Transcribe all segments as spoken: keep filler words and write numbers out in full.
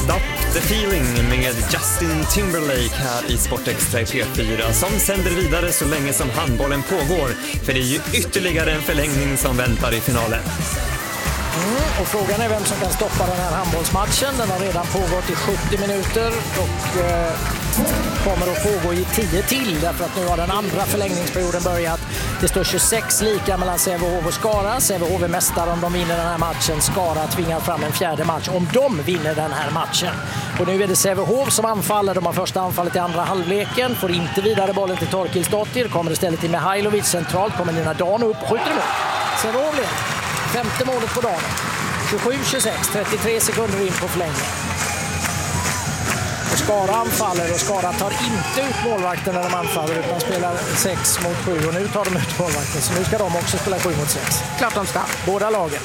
Stop the feeling med Justin Timberlake här i Sportextra i P fyra som sänder vidare så länge som handbollen pågår, för det är ju ytterligare en förlängning som väntar i finalen. Mm, och frågan är vem som kan stoppa den här handbollsmatchen. Den har redan pågått i sjuttio minuter och eh, kommer att pågå i tio till, därför att nu har den andra förlängningsperioden börjat. Det står tjugosex lika mellan Sävehof och Skara. Sävehof är mästare om de vinner den här matchen. Skara tvingar fram en fjärde match om de vinner den här matchen. Och nu är det Sävehof som anfaller. De har första anfallet i andra halvleken. Får inte vidare bollen till Torkilsdottir. Kommer istället till Mihailovic centralt. Kommer Nina Dan upp och skjuter emot. Sävehof leder. Femte målet på dagen. tjugosju tjugosex, trettiotre sekunder in på förlängningen. Och Skara anfaller och Skara tar inte ut målvakten när de anfaller utan spelar sex mot sju. Och nu tar de ut målvakten, så nu ska de också spela sju mot sex. Klart de ska. Båda lagen.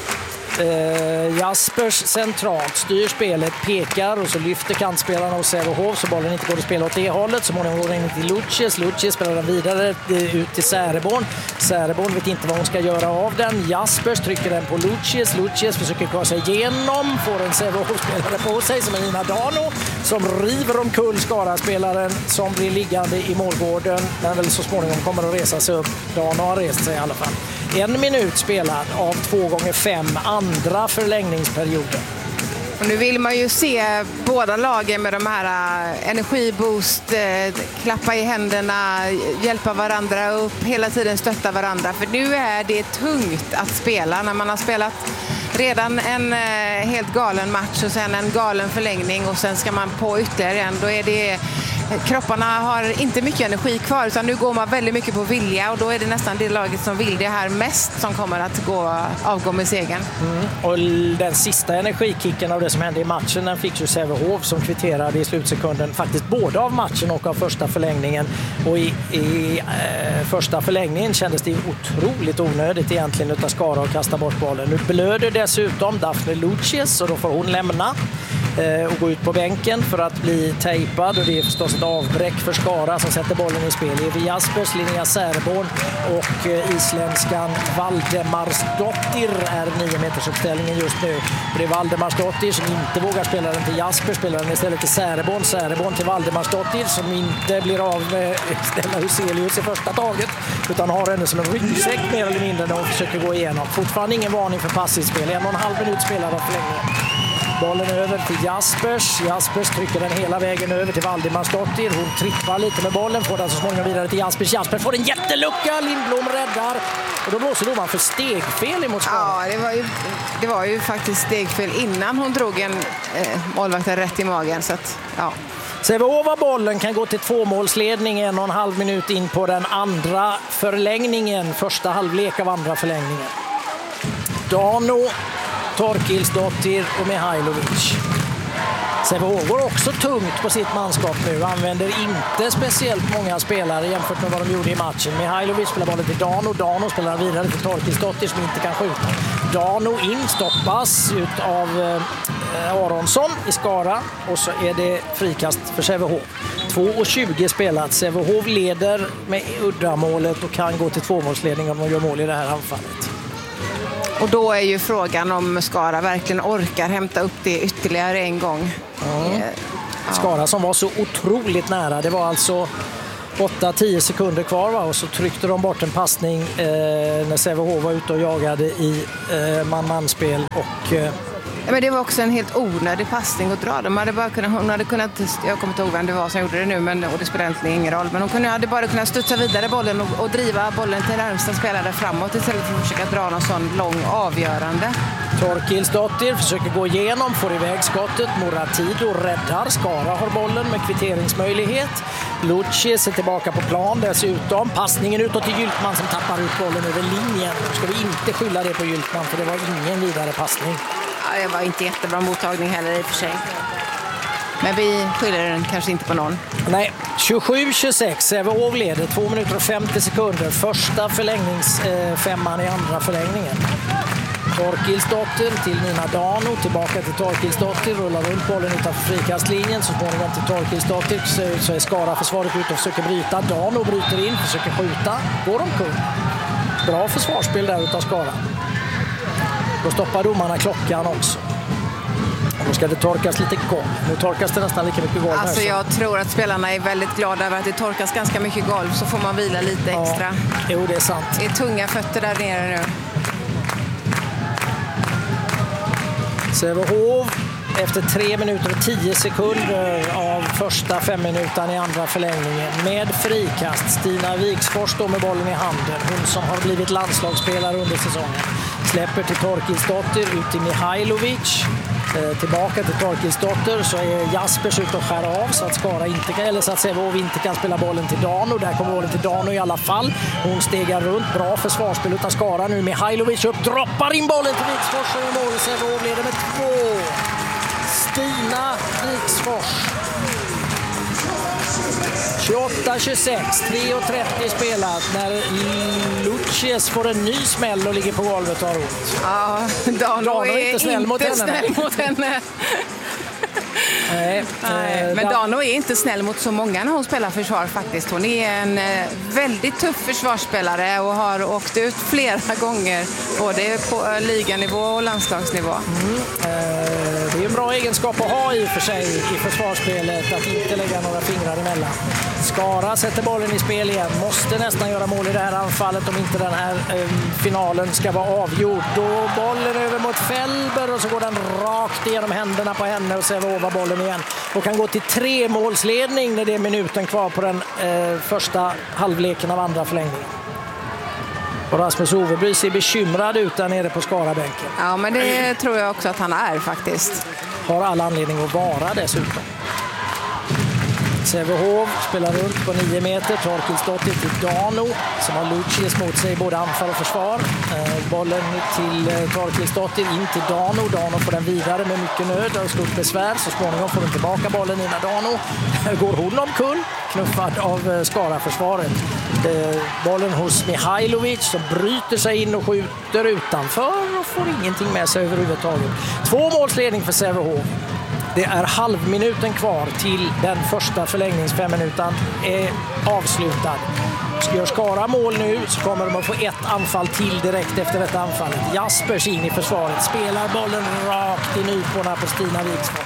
Eh, Jaspers centralt styr spelet, pekar och så lyfter kantspelarna hos Sävehof så bollen inte går att spela åt det hållet. Så många går in till Lucius. Lucius spelar den vidare ut till Säreborn. Säreborn vet inte vad hon ska göra av den. Jaspers trycker den på Lucius. Lucius försöker klara sig igenom. Får en Sävehof-spelare på sig som är Nina Dano som river omkull Skara-spelaren som blir liggande i målgården. Men väl så småningom kommer att resa sig upp. Dano har rest sig i alla fall. En minut spelad av två gånger fem andra förlängningsperioden. Och nu vill man ju se båda lagen med de här uh, energiboost, uh, klappa i händerna, hjälpa varandra upp, hela tiden stötta varandra. För nu är det tungt att spela när man har spelat redan en uh, helt galen match och sen en galen förlängning och sen ska man på ytterligare en. Då är det... Kropparna har inte mycket energi kvar utan nu går man väldigt mycket på vilja och då är det nästan det laget som vill det här mest som kommer att gå, avgå med segern. Mm. Och den sista energikicken av det som hände i matchen den fick ju Sävehof som kvitterade i slutsekunden faktiskt både av matchen och av första förlängningen. Och i, i eh, första förlängningen kändes det otroligt onödigt egentligen utav Skara att kasta bort bollen. Nu blöder dessutom Daphne Lucius och då får hon lämna och gå ut på bänken för att bli tejpad och det är förstås ett avbräck för Skara som sätter bollen i spel. Evi Jaspers, Linnea Säreborn och isländskan Valdemarsdottir är nio meters uppställningen just nu. Och det är Valdemarsdottir som inte vågar spela den till Jasper, spelar den istället till Säreborn. Säreborn till Valdemarsdottir som inte blir av med Stella Huselius i första taget utan har henne som en ryggsäck mer eller mindre när hon försöker gå igenom. Fortfarande ingen varning för passivspel. En och en halv minut spelad av förlängningen. Bollen över till Jaspers. Jaspers trycker den hela vägen över till Valdemarsdottir. Hon trippar lite med bollen. Får den så småningom vidare till Jaspers. Jaspers får en jättelucka. Lindblom räddar. Och då blåser domaren för stegfel emot Skara. Ja, det var ju, det var ju faktiskt stegfel innan hon drog en eh, målvakten rätt i magen. Så att, ja. Sävehof bollen kan gå till tvåmålsledning en och en halv minut in på den andra förlängningen. Första halvlek av andra förlängningen. Dano, Torkilsdottir och Mihailovic. Sävehof går också tungt på sitt manskap nu. Använder inte speciellt många spelare jämfört med vad de gjorde i matchen. Mihailovic spelar bollen till Dano. Dano spelar vidare till Torkilsdottir som inte kan skjuta. Dano in stoppas ut av eh, Aronsson i Skara. Och så är det frikast för Sävehof. två tjugo spelat. Sävehof leder med uddamålet och kan gå till tvåmålsledning om de gör mål i det här anfallet. Och då är ju frågan om Skara verkligen orkar hämta upp det ytterligare en gång. Ja. Skara som var så otroligt nära. Det var alltså åtta tio sekunder kvar va? Och så tryckte de bort en passning eh, när Sävehof var ute och jagade i eh, man-man-spel. Och, eh, ja, men det var också en helt onödig passning att dra. De hade bara kunnat, hon hade kunnat, jag kommer inte ihåg vem det var som gjorde det nu, men, och det spelar egentligen ingen roll. Men hon kunde, hade bara kunnat studsa vidare bollen och, och driva bollen till närmsta spelare framåt istället för att försöka dra någon sån lång avgörande. Torkilsdottir försöker gå igenom, får iväg skottet. Moratido räddar. Skara har bollen med kvitteringsmöjlighet. Lucius är tillbaka på plan dessutom. Passningen utåt till Gyltman som tappar ut bollen över linjen. Nu ska vi inte skylla det på Gyltman för det var ingen vidare passning. Ja, det var inte jättebra mottagning heller i och för sig. Men vi skyller den kanske inte på någon. Nej, tjugosju tjugosex. Sävehof leder två minuter och femtio sekunder. Första förlängningsfemman eh, i andra förlängningen. Torkilsdottir till Nina Dano. Tillbaka till Torkilsdottir. Rullar runt bollen utanför frikastlinjen. Så småningom till Torkilsdottir. Så, så är Skara försvaret ut och försöker bryta. Dano bryter in, försöker skjuta. Går omkull. Bra försvarsspel där utav Skara. Då stoppar domarna klockan också. Då ska det torkas lite golv. Nu torkas det nästan lika mycket golv. Alltså jag tror att spelarna är väldigt glada över att det torkas ganska mycket golv, så får man vila lite extra. Ja, jo, det är sant. Det är tunga fötter där nere nu. Sävehof efter tre minuter och tio sekunder av första fem minuter i andra förlängningen med frikast. Stina Viksfors står med bollen i handen. Hon som har blivit landslagsspelare under säsongen. Släpper till Torkilsdotter, ut till Mihailovic. Eh, tillbaka till Torkilsdotter, så är Jaspers ut och skär av så att Skara inte kan, eller så att Sävehof inte kan spela bollen till Dano. Där kommer bollen till Dano i alla fall. Hon stegar runt, bra försvarsspel utav Skara nu. Mihailovic upp, droppar in bollen till Viksfors och i mål. Sävehof leder med två. Stina Viksfors. tjugoåtta tjugosex, tre trettio spelat när Lucies får en ny smäll och ligger på golvet och har ont. Ja, Dano, Dano är inte snäll, inte mot, henne. snäll mot henne. Nej, Nej, men Dano är inte snäll mot så många när hon spelar försvar faktiskt. Hon är en väldigt tuff försvarsspelare och har åkt ut flera gånger både på liganivå och landslagsnivå. Mm. Det är en bra egenskap att ha i för sig i försvarsspelet, att inte lägga några fingrar emellan. Skara sätter bollen i spel igen, måste nästan göra mål i det här anfallet om inte den här eh, finalen ska vara avgjord. Då bollen över mot Felber och så går den rakt igenom händerna på henne och Sävehof bollen igen. Och kan gå till tre målsledning när det är minuten kvar på den eh, första halvleken av andra förlängningen. Och Rasmus Oveby ser bekymrad ut där nere på Skarabänken. Ja, men det tror jag också att han är faktiskt. Har alla anledning att vara dessutom. Sävehof spelar runt på nio meter. Torkilsdotter till Dano som har Lucies mot sig både anfall och försvar. Eh, bollen till eh, Torkilsdotter in till Dano. Dano får den vidare med mycket nöd och stort besvär. Så småningom får hon tillbaka bollen in när Dano. Går hon omkull, knuffad av eh, Skara-försvaret. Eh, bollen hos Mihailovic som bryter sig in och skjuter utanför och får ingenting med sig överhuvudtaget. Två målsledning för Sävehof. Det är halvminuten kvar till den första förlängningsfemminuten är avslutad. Gör Skara mål nu så kommer de att få ett anfall till direkt efter detta anfallet. Jaspers in i försvaret, spelar bollen rakt i nyporna på Stina Viksfors.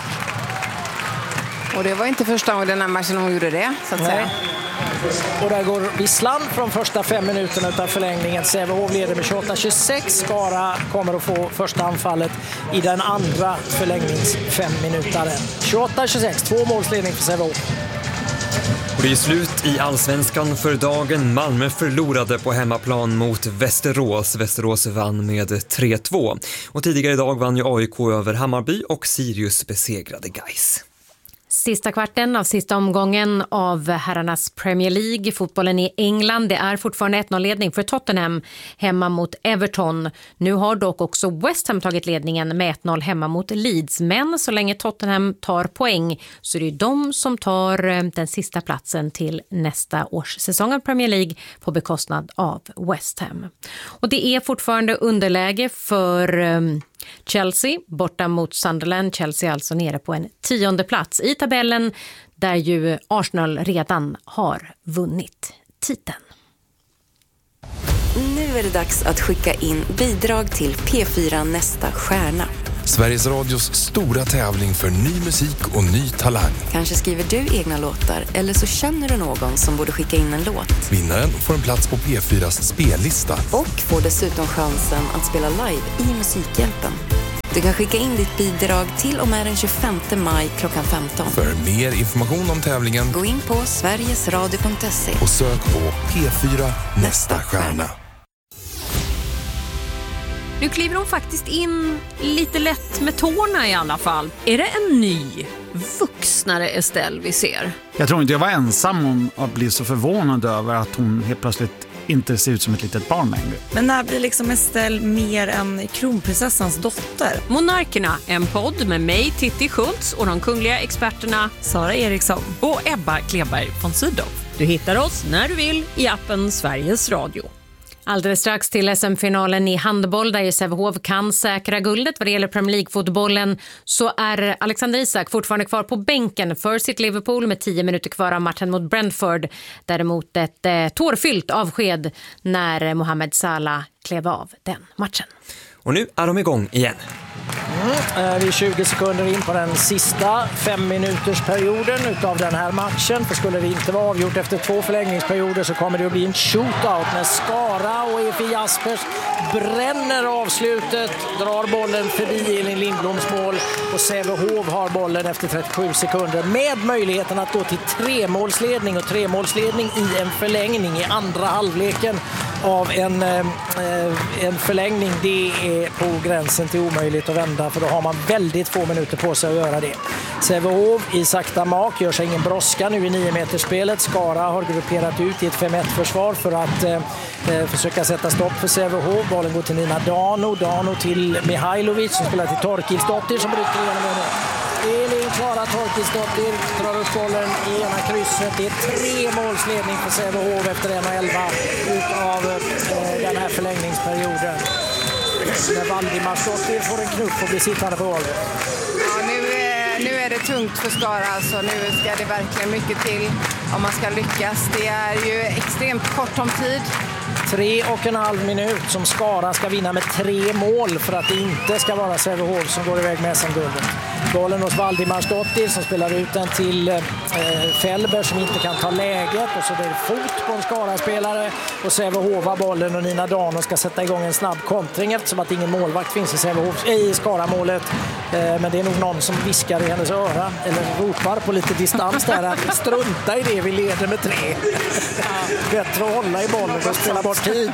Och det var inte första gången den här matchen hon gjorde det, så att Nej. säga. Och där går visslan från första fem minuterna av förlängningen. Sävehof leder med tjugoåtta tjugosex. Skara kommer att få första anfallet i den andra förlängningsfemminutaren. tjugoåtta tjugosex, två målsledning för Sävehof. Och det är slut i Allsvenskan för dagen. Malmö förlorade på hemmaplan mot Västerås. Västerås vann med tre två. Och tidigare idag vann ju A I K över Hammarby och Sirius besegrade Gais. Sista kvarten av sista omgången av herrarnas Premier League. Fotbollen i England, det är fortfarande ett noll-ledning för Tottenham hemma mot Everton. Nu har dock också West Ham tagit ledningen med ett noll hemma mot Leeds. Men så länge Tottenham tar poäng så är det de som tar den sista platsen till nästa års säsong av Premier League på bekostnad av West Ham. Och det är fortfarande underläge för Chelsea borta mot Sunderland. Chelsea alltså nere på en tionde plats i tabellen där ju Arsenal redan har vunnit titeln. Nu är det dags att skicka in bidrag till P fyra Nästa stjärna. Sveriges Radios stora tävling för ny musik och ny talang. Kanske skriver du egna låtar eller så känner du någon som borde skicka in en låt. Vinnaren får en plats på P fyras spellista. Och får dessutom chansen att spela live i Musikhjälpen. Du kan skicka in ditt bidrag till och med den tjugofemte maj klockan femton. För mer information om tävlingen gå in på sverigesradio punkt se och sök på P fyra Nästa stjärna. Nu kliver hon faktiskt in lite lätt med tårna i alla fall. Är det en ny, vuxnare Estelle vi ser? Jag tror inte jag var ensam om att bli så förvånad över att hon helt plötsligt inte ser ut som ett litet barn längre. Men när blir liksom Estelle mer än kronprinsessans dotter? Monarkerna, en podd med mig, Titti Schultz och de kungliga experterna Sara Eriksson och Ebba Kleberg von Sydow. Du hittar oss när du vill i appen Sveriges Radio. Alldeles strax till S M-finalen i handboll där Sävehof kan säkra guldet. Vad det gäller Premier League-fotbollen så är Alexander Isak fortfarande kvar på bänken för sitt Liverpool med tio minuter kvar av matchen mot Brentford. Däremot ett eh, tårfyllt avsked när Mohamed Salah klev av den matchen. Och nu är de igång igen. Mm. Vi är tjugo sekunder in på den sista fem minuters perioden utav den här matchen. För skulle det inte vara avgjort efter två förlängningsperioder så kommer det att bli en shootout när Skara och E F I Jaspers bränner avslutet, drar bollen förbi Elin Lindbloms mål och Sävehof har bollen efter trettiosju sekunder med möjligheten att gå till tremålsledning och tremålsledning i en förlängning i andra halvleken av en, eh, en förlängning. Det är på gränsen till omöjligt att vända, för då har man väldigt få minuter på sig att göra det. Sävehof i sakta mak, gör sig ingen brådska nu i nio meterspelet. Skara har grupperat ut i ett fem ett-försvar för att eh, försöka sätta stopp för Sävehof. Bollen går till Nina Dano, Dano till Mihailovic som spelar till Torkilsdottir som bryter igenom henne. Elin Klara Torkilsdottir drar upp bollen i ena krysset. Det är tre målsledning för Sävehof efter en elva utav eh, den här förlängningsperioden. När Valdimarsdottir får en knuff och blir sittande på golvet. Ja, nu, är, nu är det tungt för Skara. Alltså, nu ska det verkligen mycket till om man ska lyckas. Det är ju extremt kort om tid. Tre och en halv minut som Skara ska vinna med tre mål för att det inte ska vara Sävehof som går iväg med S M-guldet. Bollen hos Valdimarsdottir som spelar ut den till eh, Fällberg som inte kan ta läget, och så blir det fot på en Skara-spelare och Sävehof har bollen och Nina Dano ska sätta igång en snabb kontring eftersom att ingen målvakt finns i, Sävehof, i Skara-målet. Eh, men det är nog någon som viskar i hennes öra eller ropar på lite distans där att strunta i det, vi leder med tre. Bättre att hålla i bollen och spela bort tid.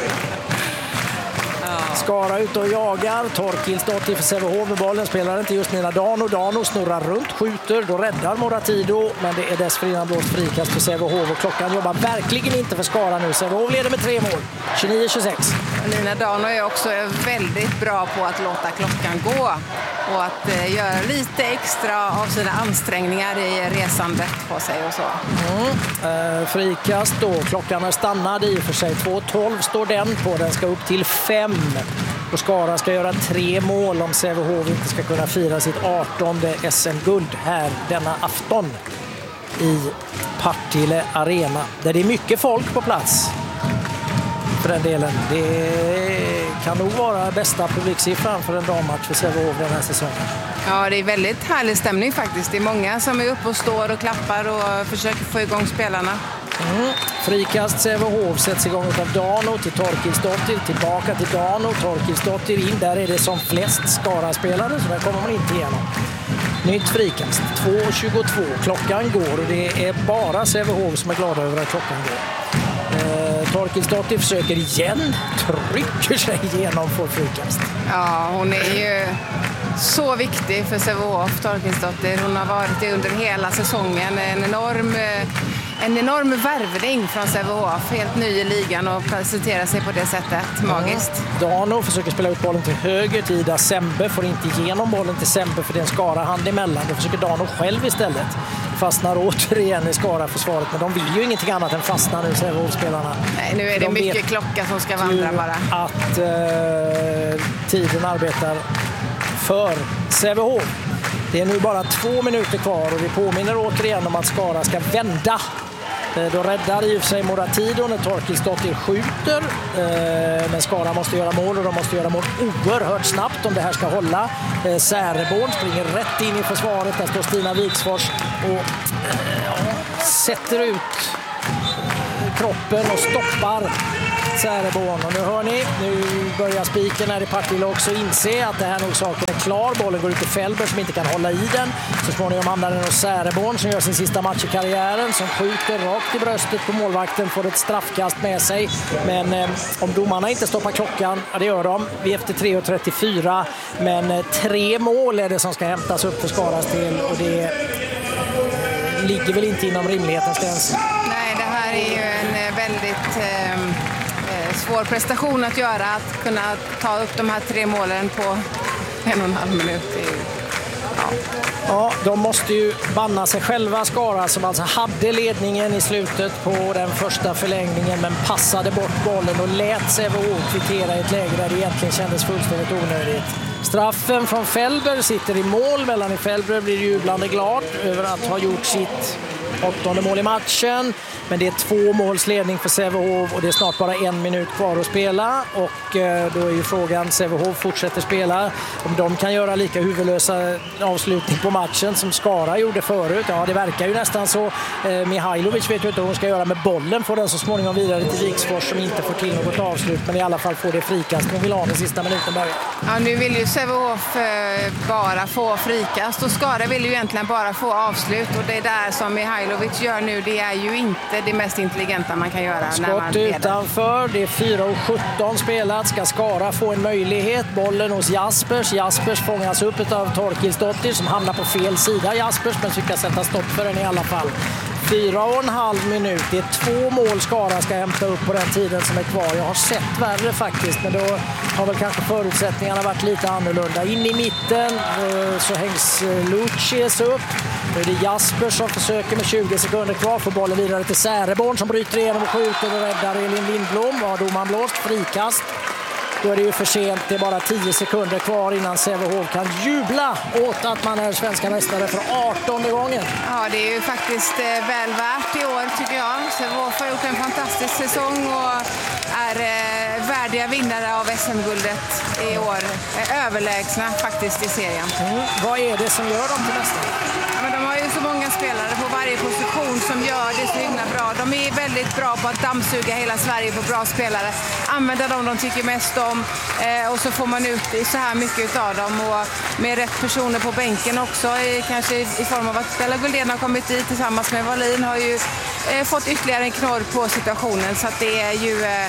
Skara ut och jagar. Torkilsdottir för Sävehof med bollen. Spelar inte just Nina Dano. Dano snurrar runt, skjuter. Då räddar Moratido. Men det är dessförinnan blåst frikast för Sävehof. Och klockan jobbar verkligen inte för Skara nu. Sävehof leder med tre mål. tjugonio tjugosex. Nina Dano är också väldigt bra på att låta klockan gå. Och att eh, göra lite extra av sina ansträngningar i resandet på sig och så. Mm. Eh, frikast då. Klockan är stannad i och för sig. två tolv står den på. Den ska upp till fem. Och Skara ska göra tre mål om Sävehof inte ska kunna fira sitt artonde S M-guld här denna afton i Partille Arena. Där det är mycket folk på plats. För den delen. Det kan nog vara bästa publiksiffran för en dammatch för Sävehof den här säsongen. Ja, det är väldigt härlig stämning faktiskt. Det är många som är uppe och står och klappar och försöker få igång spelarna. Mm. Frikast Sävehof sätts igång av Dano till Torkilsdottir, tillbaka till Dano, Torkilsdottir in. Där är det som flest Skara-spelare så där kommer man inte igenom. Nytt frikast, två tjugotvå. Klockan går och det är bara Sävehof som är glada över att klockan går. Eh, Torkilsdottir försöker igen, trycker sig igenom för frikast. Ja, hon är ju så viktig för Sävehof, Torkilsdottir. Hon har varit det under hela säsongen. En enorm, en enorm värvning från Sävehof. Helt ny i ligan och presentera sig på det sättet. Magiskt. Ja. Dano försöker spela ut bollen till höger till Ida Sembe. Får inte igenom bollen till Sembe för det är en Skara-hand emellan. Då försöker Dano själv istället. Fastnar återigen i Skara-försvaret. Men de vill ju ingenting annat än fastna nu, Sävehof-spelarna. Nej, nu är det de mycket klocka som ska vandra bara. Att eh, tiden arbetar för Sävehof. Det är nu bara två minuter kvar och vi påminner återigen om att Skara ska vända. Då räddar i och för sig Moratido när Torkilsdottir skjuter. Men Skara måste göra mål och de måste göra mål oerhört snabbt om det här ska hålla. Säreborn springer rätt in i försvaret. Där står Stina Viksfors och ja, sätter ut kroppen och stoppar Säreborn. Och nu hör ni, nu börjar spiken här i Partille också inse att det här nog saken är klar. Bollen går ut till Fällberg som inte kan hålla i den. Så småningom hamnar den hos Säreborn som gör sin sista match i karriären. Som skjuter rakt i bröstet på målvakten, får ett straffkast med sig. Men eh, om domarna inte stoppar klockan, ja det gör de. Vi är efter tre trettiofyra. Men eh, tre mål är det som ska hämtas upp för Skaras del. Och det eh, ligger väl inte inom rimlighetens gräns. Nej, det här är ju en väldigt eh, svår prestation att göra. Att kunna ta upp de här tre målen på en och en halv minut. Ja. Ja, de måste ju banna sig själva, Skara, som alltså hade ledningen i slutet på den första förlängningen men passade bort bollen och lät Sävehof kvittera i ett läge där det egentligen kändes fullständigt onödigt. Straffen från Fällberg sitter i mål. Mellan i Fällberg blir jublande glad över att ha gjort sitt åttonde mål i matchen. Men det är två målsledning för Sävehof och det är snart bara en minut kvar att spela. Och eh, då är ju frågan, Sävehof fortsätter spela. Om de kan göra lika huvudlösa avslutning på matchen som Skara gjorde förut. Ja, det verkar ju nästan så. Eh, Mihailovic vet ju inte vad hon ska göra med bollen. Får den så småningom vidare till Viksfors som inte får till något avslut. Men i alla fall får det frikast. Men vill ha den sista minuten börja. Ja, nu vill ju Sävehof eh, bara få frikast och Skara vill ju egentligen bara få avslut. Och det är där som Mihailovic gör nu. Det är ju inte det mest intelligenta man kan göra. Skott när man leder. Utanför, det är fyra och sjutton spelat. Ska Skara få en möjlighet? Bollen hos Jaspers. Jaspers fångas upp av Torkilsdottir som hamnar på fel sida. Jaspers, men lyckas sätta stopp för den i alla fall. Fyra och en halv minut. Det är två mål Skara ska hämta upp på den tiden som är kvar. Jag har sett värre faktiskt, men då har väl kanske förutsättningarna varit lite annorlunda. In i mitten så hängs Lucius upp. Nu är det Jasper som försöker med tjugo sekunder kvar. Får bollen vidare till Säreborn som bryter igenom och skjuter och räddar Elin Lindblom. Var domaren blåst? Frikast. Då är det ju för sent. Det är bara tio sekunder kvar innan Sävehof kan jubla åt att man är svenska mästare för artonde gången. Ja, det är ju faktiskt eh, väl värt i år tycker jag. Sävehof har gjort en fantastisk säsong och är eh, värdiga vinnare av S M-guldet i år. Eh, överlägsna faktiskt i serien. Mm. Vad är det som gör dem till mästare? Ja, men de har ju så många spelare på varje position som gör det så himla bra. De är väldigt bra på att dammsuga hela Sverige på bra spelare. Använda dem de tycker mest om. Eh, och så får man ut så här mycket av dem och med rätt personer på bänken också, i, kanske i form av att Stella Guldén har kommit dit tillsammans med Wallin, har ju eh, fått ytterligare en knorr på situationen, så att det är ju eh,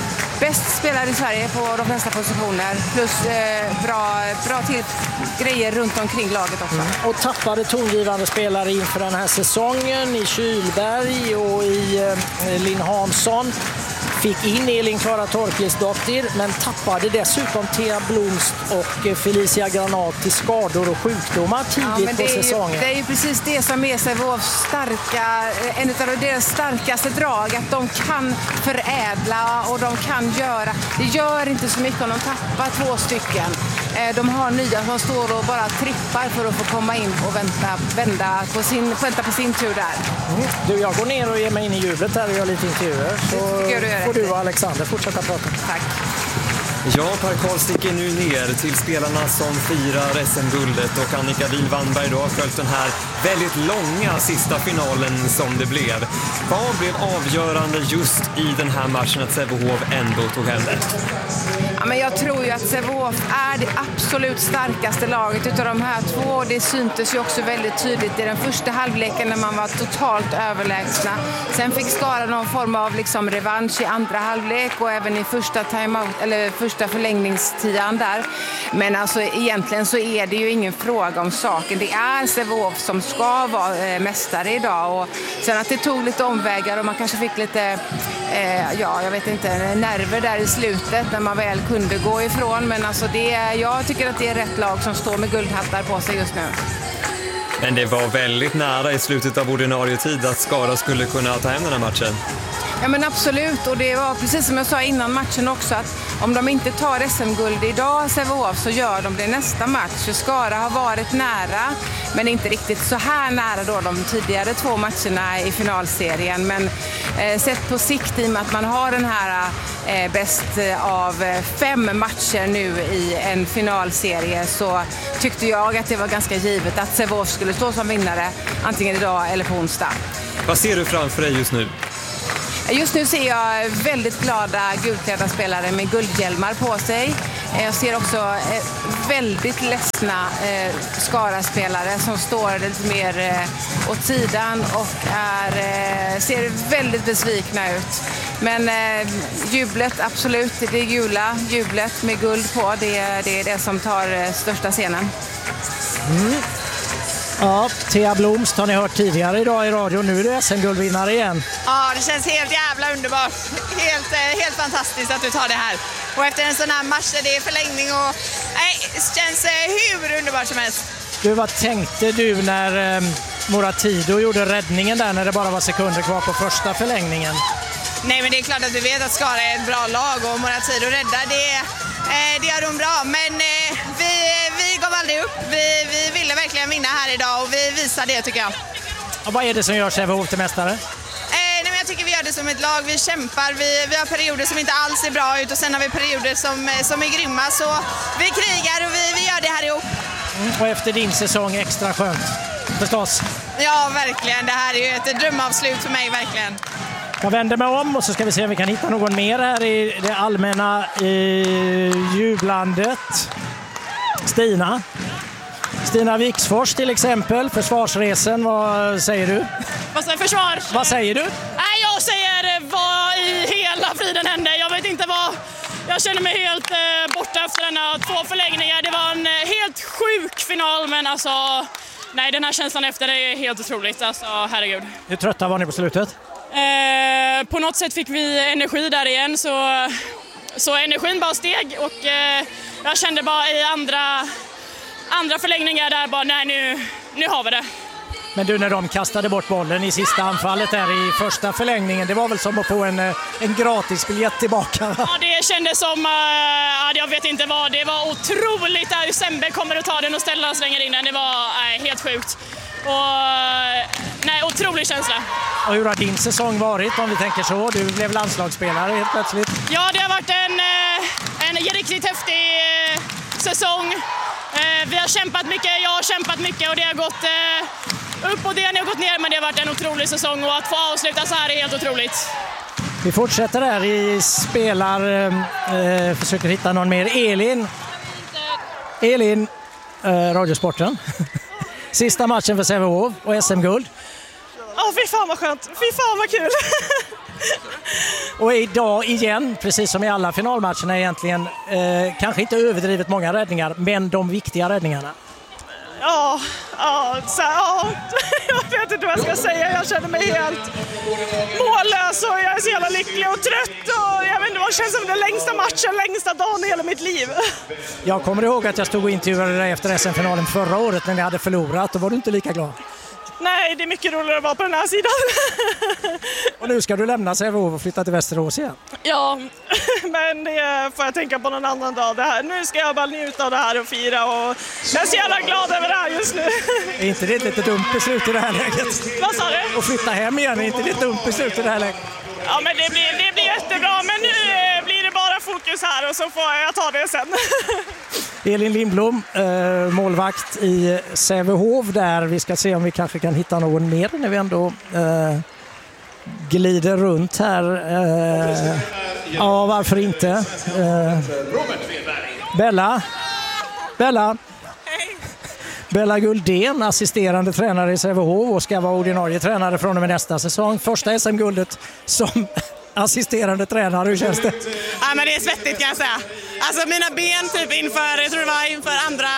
bäst spelare i Sverige på de flesta positioner plus eh, bra, bra till grejer runt omkring laget också. Mm. Och tappade tongivande spelare inför den här säsongen i Kylberg och i eh, Linn Hansson. Fick in Elin Klara Torkilsdottir, men tappade dessutom Thea Blomst och Felicia Granat till skador och sjukdomar tidigt ja, på säsongen. Ju, det är ju precis det som är Sävehofs starka, en av deras starkaste drag, att de kan förädla och de kan göra. Det gör inte så mycket om de tappar två stycken. De har nya som står och bara trippar för att få komma in och vänta, vända på sin, vänta på sin tur där. Mm. Du, jag går ner och ger mig in i jublet här och gör lite intervjuer. Så du får du och Alexander fortsätta prata. Tack. Ja, Per Karl sticker nu ner till spelarna som firar S M-guldet och Annika Wihl-Wannberg då har följt den här väldigt långa sista finalen som det blev. Vad blev avgörande just i den här matchen att Sävehof ändå tog hem det? Ja, men jag tror ju att Sävehof är det absolut starkaste laget utav de här två. Det syntes ju också väldigt tydligt i den första halvleken när man var totalt överlägsna. Sen fick Skara någon form av liksom revansch i andra halvlek och även i första timeout, eller första förlängningstian där. Men alltså egentligen så är det ju ingen fråga om saken. Det är Sävehof som ska vara eh, mästare idag, och sen att det tog lite omvägar och man kanske fick lite eh, ja, jag vet inte, nerver där i slutet när man väl kunde gå ifrån, men alltså det, jag tycker att det är rätt lag som står med guldhattar på sig just nu. Men det var väldigt nära i slutet av ordinarie tid att Skara skulle kunna ta hem den här matchen. Ja, men absolut, och det var precis som jag sa innan matchen också, att om de inte tar S M-guld idag, Sävehof, så gör de det nästa match. Skara har varit nära, men inte riktigt så här nära då de tidigare två matcherna i finalserien. Men eh, sett på sikt, i och med att man har den här eh, bäst av fem matcher nu i en finalserie, så tyckte jag att det var ganska givet att Sävehof skulle stå som vinnare antingen idag eller på onsdag. Vad ser du framför dig just nu? Just nu ser jag väldigt glada gulklädda spelare med guldhjälmar på sig. Jag ser också väldigt ledsna Skara-spelare som står lite mer åt sidan och är, ser väldigt besvikna ut. Men jublet, absolut, det är gula jublet med guld på. Det är det, är det som tar största scenen. Mm. Ja, Thea Blomst har ni hört tidigare idag i radio. Nu är det S M-guldvinnare igen. Ja, det känns helt jävla underbart. Helt, helt fantastiskt att du tar det här. Och efter en sån här match där det är förlängning och nej, det känns hur underbart som helst. Du, vad tänkte du när eh, Moratido gjorde räddningen där när det bara var sekunder kvar på första förlängningen? Nej, men det är klart att du vet att Skara är ett bra lag och Moratido räddar det. Eh, det gör de bra, men eh, vi, vi gav aldrig upp. Vi, vi ville verkligen vinna här idag och vi visar det, tycker jag. Och vad är det som gör Sävehof till mästare? Eh, nej, men jag tycker vi gör det som ett lag, vi kämpar, vi, vi har perioder som inte alls är bra ut och sen har vi perioder som, som är grymma, så vi krigar och vi, vi gör det här ihop. Mm, och efter din säsong extra skönt, förstås. Ja, verkligen, det här är ju ett drömavslut för mig, verkligen. Jag vänder mig om och så ska vi se om vi kan hitta någon mer här i det allmänna i jublandet. Stina. Stina Viksfors till exempel, försvarsresen, vad säger du? Vad säger försvar? Vad säger du? Nej, jag säger vad i hela friden hände. Jag vet inte vad. Jag känner mig helt eh, borta efter denna två förlängningar. Det var en eh, helt sjuk final, men alltså nej, den här känslan efter är helt otroligt. Alltså, herregud. Hur trötta var ni på slutet? Eh, på något sätt fick vi energi där igen, så, så energin bara steg och eh, jag kände bara i andra, andra förlängningar där bara nej, nu, nu har vi det. Men du, när de kastade bort bollen i sista anfallet där i första förlängningen, det var väl som att få en, en gratis biljett tillbaka? Ja, det kändes som, uh, jag vet inte vad, det var otroligt där Sembe kommer att ta den och ställa och slänger in den, det var nej, helt sjukt. Och, nej, otrolig känsla. Och hur har din säsong varit om vi tänker så? Du blev landslagsspelare helt plötsligt. Ja, det har varit en, en riktigt häftig säsong. Vi har kämpat mycket, jag har kämpat mycket och det har gått upp och det har gått ner, men det har varit en otrolig säsong och att få avsluta så här är helt otroligt. Vi fortsätter här i spelar, eh, försöker hitta någon mer. Elin. Elin, eh, Radiosporten. Sista matchen för Sävehof och S M-guld. Ja, oh, fy fan vad skönt. Fy fan vad kul. Och idag igen, precis som i alla finalmatcherna egentligen, eh, kanske inte överdrivet många räddningar, men de viktiga räddningarna. Ja, ja, så, ja, jag vet inte vad jag ska säga. Jag känner mig helt mållös och jag är så jävla lycklig och trött. Och jag vet inte, vad känns som den längsta matchen, längsta dagen i hela mitt liv. Jag kommer ihåg att jag stod och intervjuade dig efter S M-finalen förra året när ni hade förlorat. Då var du inte lika glad. Nej, det är mycket roligare att vara på den här sidan. Och nu ska du lämna Sävehof och flytta till Västerås igen. Ja, men det får jag tänka på någon annan dag. Det här. Nu ska jag bara njuta av det här och fira. Och jag är så jävla glad över det här just nu. Är inte det ett lite dumt beslut i det här läget? Vad sa du? Och flytta hem igen, är inte det ett dumt beslut i det här läget? Ja, men det blir, det blir jättebra. Men nu blir det bara fokus här och så får jag ta det sen. Elin Lindblom, eh, målvakt i Sävehof där. Vi ska se om vi kanske kan hitta någon mer när vi ändå eh, glider runt här. Eh, ja, varför inte? Eh, Bella. Bella. Bella Guldén, assisterande tränare i Sävehof och ska vara ordinarie tränare från och med nästa säsong. Första S M-guldet som assisterande tränare, hur känns det? Ja, men det är svettigt kan jag säga. Alltså mina ben typ inför, jag tror det var inför andra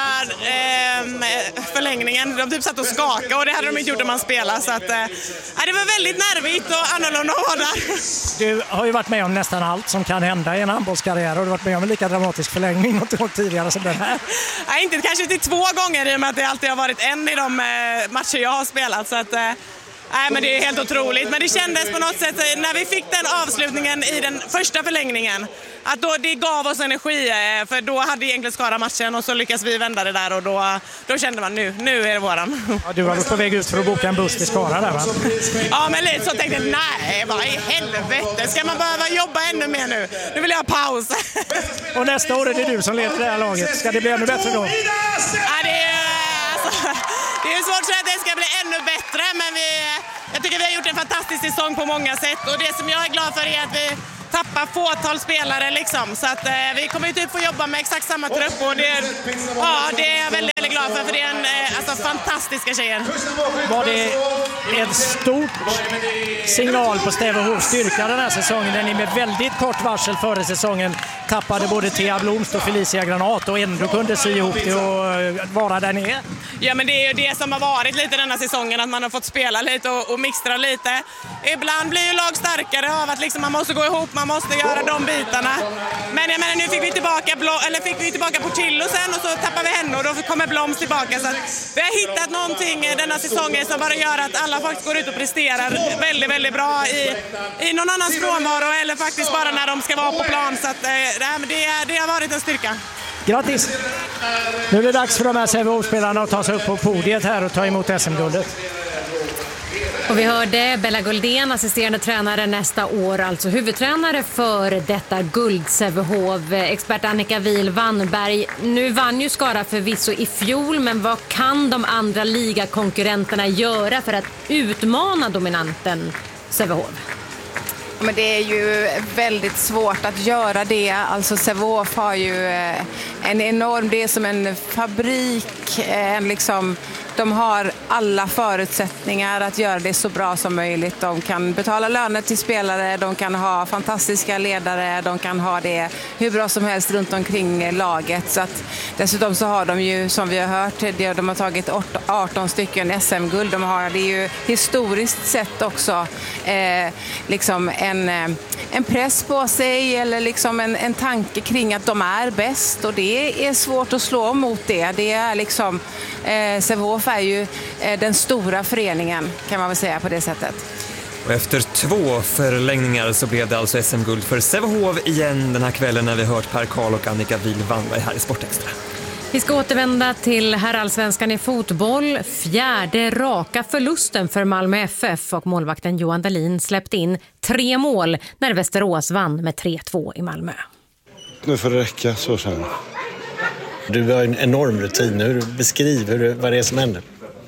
eh, förlängningen, de typ satt och skakade och det hade de inte gjort om man spelade. Så att, eh, det var väldigt nervigt och annorlunda att vara där. Du har ju varit med om nästan allt som kan hända i en handbollskarriär och du har varit med om en lika dramatisk förlängning något år tidigare som den här. Nej, inte kanske inte två gånger i och med att det alltid har varit en i de eh, matcher jag har spelat. Så att, eh, Nej, men det är helt otroligt. Men det kändes på något sätt när vi fick den avslutningen i den första förlängningen att då, det gav oss energi, för då hade egentligen Skara matchen och så lyckas vi vända det där och då, då kände man nu, nu är det våran. Ja, du var på väg ut för att boka en buss till Skara där, va? Ja, men lite så tänkte jag, nej, vad i helvete, ska man behöva jobba ännu mer nu? Nu vill jag ha paus. Och nästa år är det du som leder det här laget. Ska det bli ännu bättre då? Ja, det är, alltså, det är svårt att säga att det ska bli ännu bättre, men vi, jag tycker vi har gjort en fantastisk säsong på många sätt och det som jag är glad för är att vi tappar fåtal spelare liksom, så att eh, vi kommer ju typ få jobba med exakt samma trupp och det, ja, det är jag väldigt, väldigt glad för, för det är en, eh, alltså, fantastiska tjejer. Var det en stor signal på Sävehofs styrka den här säsongen när ni med väldigt kort varsel före säsongen tappade både Thea Blomst och Felicia Granat och ändå kunde sy ihop det och vara där ni är? Ja, men det är ju det som har varit lite denna säsongen, att man har fått spela lite och, och mixtra lite. Ibland blir ju lag starkare av att liksom man måste gå ihop, man måste göra de bitarna. Men jag menar, nu fick vi tillbaka, Blom, eller fick vi tillbaka Portillo sen och så tappar vi henne och då kommer Bloms tillbaka. Så att vi har hittat någonting denna säsongen som bara gör att alla faktiskt går ut och presterar väldigt, väldigt bra i, i någon annans frånvaro eller faktiskt bara när de ska vara på plan. Så att, äh, det, det har varit en styrka. Grattis! Nu är det dags för de här Sävehof-spelarna att ta sig upp på podiet här och ta emot S M-guldet. Och vi hörde Bella Guldén, assisterande tränare nästa år, alltså huvudtränare för detta guld Sävehof. Expert Annika Wihl Wannberg, nu vann ju Skara förvisso i fjol, men vad kan de andra ligakonkurrenterna göra för att utmana dominanten Sävehof? Men det är ju väldigt svårt att göra det. Alltså Sävehof har ju en enorm, det är som en fabrik, en liksom, de har alla förutsättningar att göra det så bra som möjligt. De kan betala löner till spelare, de kan ha fantastiska ledare, de kan ha det hur bra som helst runt omkring laget. Så att, dessutom så har de ju, som vi har hört, de har tagit arton stycken S M-guld. De har det är ju historiskt sett också eh, liksom en, en press på sig eller liksom en, en tanke kring att de är bäst, och det är svårt att slå mot det. Det är liksom eh, Sävehof är ju eh, den stora föreningen, kan man väl säga på det sättet. Och efter två förlängningar så blev det alltså S M-guld för Sävehof igen den här kvällen, när vi hört Per Karl och Annika Wihl Wannberg här i Sportextra. Vi ska återvända till herrallsvenskan i fotboll. Fjärde raka förlusten för Malmö F F, och målvakten Johan Dahlin släppte in tre mål när Västerås vann med tre två i Malmö. Nu får det räcka, så sen. Du har en enorm rutin nu. Beskriv hur, vad det är som händer.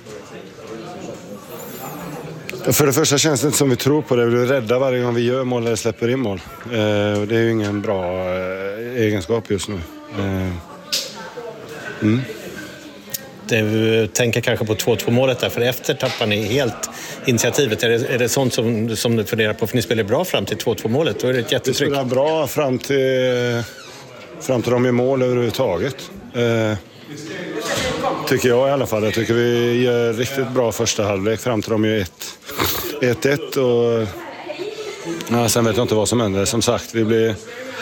För det första känns det inte som vi tror på det. Vi är rädda varje gång vi gör mål eller släpper in mål. Eh, det är ju ingen bra eh, egenskap just nu. Eh, mm. Du tänker kanske på två två målet där, för efter tappar ni helt initiativet. Är det, är det sånt som, som du funderar på? För ni spelar bra fram till två två målet. Då är det ett jättetryck. Vi spelar bra fram till, fram till de är mål överhuvudtaget. Eh, tycker jag i alla fall. Jag tycker vi gör riktigt bra första halvlek fram till de är ett ett, och ja, sen vet jag inte vad som händer. Som sagt, vi blir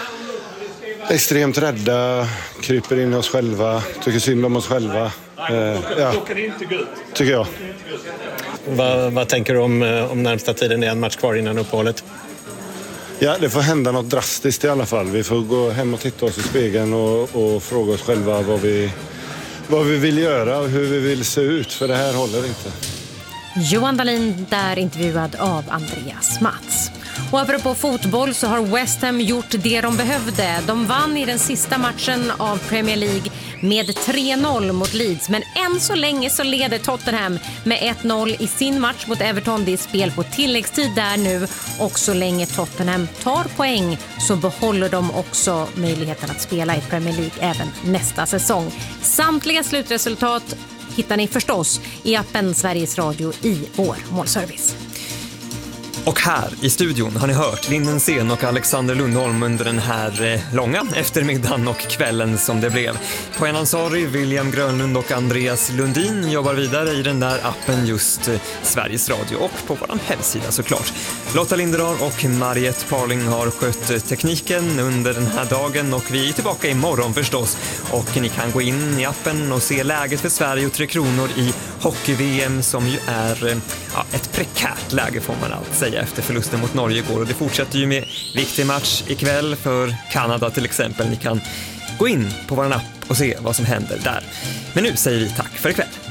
extremt rädda, kryper in i oss själva, tycker synd om oss själva. Eh, ja, tycker jag. Vad, vad tänker du om, om närmsta tiden? Det är en match kvar innan uppehållet. Ja, det får hända något drastiskt i alla fall. Vi får gå hem och titta oss i spegeln och, och fråga oss själva vad vi, vad vi vill göra och hur vi vill se ut, för det här håller inte. Johan Dahlin där, intervjuad av Andreas Mats. Och apropå fotboll så har West Ham gjort det de behövde. De vann i den sista matchen av Premier League med tre noll mot Leeds. Men än så länge så leder Tottenham med ett noll i sin match mot Everton. Det är spel på tilläggstid där nu. Och så länge Tottenham tar poäng så behåller de också möjligheten att spela i Premier League även nästa säsong. Samtliga slutresultat hittar ni förstås i appen Sveriges Radio i vår målservice. Och här i studion har ni hört Linden Sen och Alexander Lundholm under den här långa eftermiddagen och kvällen som det blev. På en ansvarig William Grönlund och Andreas Lundin jobbar vidare i den där appen just Sveriges Radio och på vår hemsida såklart. Lotta Linderar och Mariette Parling har skött tekniken under den här dagen, och vi är tillbaka imorgon förstås. Och ni kan gå in i appen och se läget för Sverige och Tre Kronor i hockey-V M, som ju är ja, ett prekärt läge får man allt säga efter förlusten mot Norge igår. Och det fortsätter ju med viktig match ikväll för Kanada till exempel. Ni kan gå in på vår app och se vad som händer där. Men nu säger vi tack för ikväll.